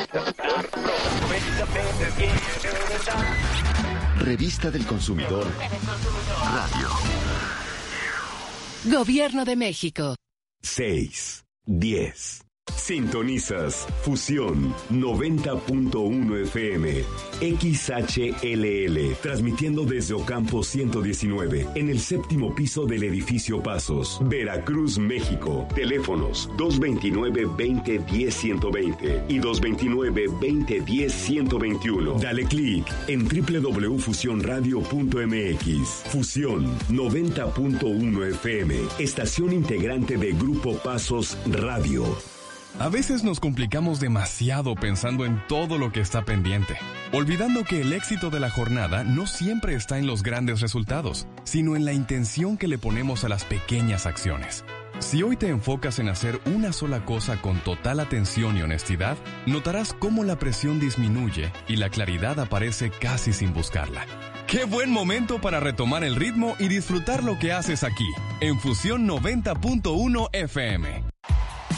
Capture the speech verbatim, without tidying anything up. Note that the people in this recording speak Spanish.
Revista del Consumidor Radio. Gobierno de México. seis, diez. Sintonizas Fusión noventa punto uno F M, X H L L, transmitiendo desde Ocampo ciento diecinueve, en el séptimo piso del edificio Pasos, Veracruz, México. Teléfonos dos veintinueve, veinte, diez, ciento veinte y dos veintinueve, veinte, diez, ciento veintiuno. Dale clic en doble u doble u doble u punto fusión radio punto m x. Fusión noventa punto uno F M, estación integrante de Grupo Pasos Radio. A veces nos complicamos demasiado pensando en todo lo que está pendiente, olvidando que el éxito de la jornada no siempre está en los grandes resultados, sino en la intención que le ponemos a las pequeñas acciones. Si hoy te enfocas en hacer una sola cosa con total atención y honestidad, notarás cómo la presión disminuye y la claridad aparece casi sin buscarla. ¡Qué buen momento para retomar el ritmo y disfrutar lo que haces aquí, en Fusión noventa punto uno F M!